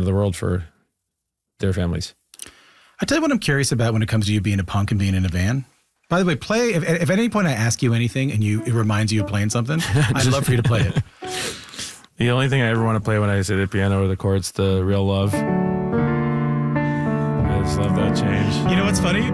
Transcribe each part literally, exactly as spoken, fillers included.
of the world for their families. I tell you what I'm curious about when it comes to you being a punk and being in a van. By the way, play, if, if at any point I ask you anything and you it reminds you of playing something, I'd love for you to play it. The only thing I ever want to play when I sit at the piano or the chords, the Real Love. I just love that change. You know what's funny?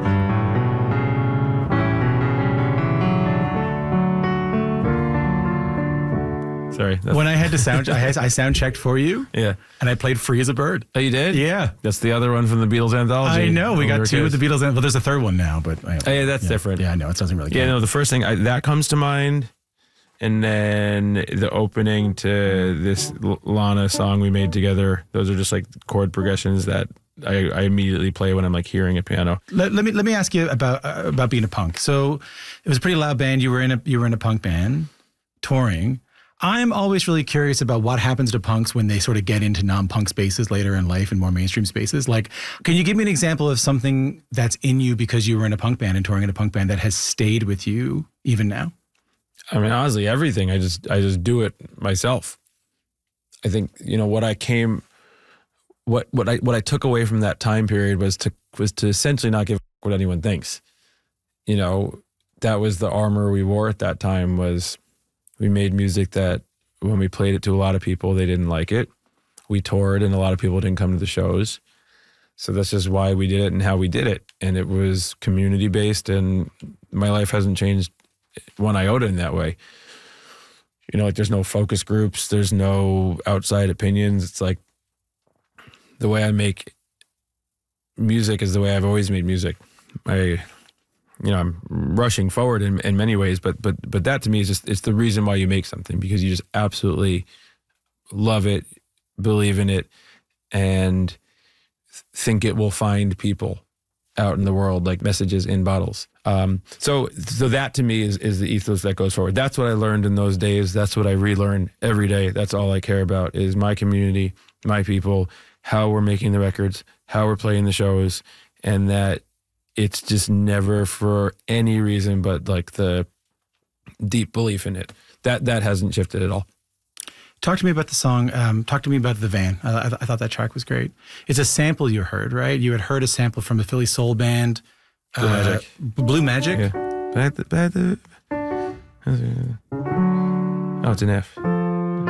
Sorry. When I had to sound, I, had, I sound checked for you. Yeah. And I played Free as a Bird. Oh, you did? Yeah. That's the other one from the Beatles anthology. I know. We got two with with the Beatles. Well, there's a third one now, but. I, oh, yeah, that's yeah. different. Yeah, I know. It doesn't really. Yeah, count. no, the first thing I, that comes to mind. And then the opening to this Lana song we made together. Those are just like chord progressions that I, I immediately play when I'm like hearing a piano. Let, let me let me ask you about uh, about being a punk. So it was a pretty loud band. You were in a you were in a punk band, touring. I'm always really curious about what happens to punks when they sort of get into non-punk spaces later in life and more mainstream spaces. Like, can you give me an example of something that's in you because you were in a punk band and touring in a punk band that has stayed with you even now? I mean, honestly, everything. I just I just do it myself. I think, you know, what I came, what what I what I took away from that time period was to was to essentially not give a fuck what anyone thinks. You know, that was the armor we wore at that time. Was we made music that when we played it to a lot of people, they didn't like it. We toured and a lot of people didn't come to the shows. So that's just why we did it and how we did it. And it was community based, and my life hasn't changed one iota in that way. You know, like there's no focus groups, there's no outside opinions. It's like the way I make music is the way I've always made music. I, you know, I'm rushing forward in, in many ways, but but but that to me is just, it's the reason why you make something, because you just absolutely love it, believe in it, and think it will find people out in the world, like messages in bottles. Um, so, so that to me is, is the ethos that goes forward. That's what I learned in those days. That's what I relearn every day. That's all I care about is my community, my people, how we're making the records, how we're playing the shows, and that it's just never for any reason but like the deep belief in it. That that hasn't shifted at all. Talk to me about the song. Um, talk to me about The Van. I, I, I thought that track was great. It's a sample you heard, right? You had heard a sample from the Philly soul band, Blue uh, Magic. Blue Magic. Yeah. By the, by the, oh, it's an F.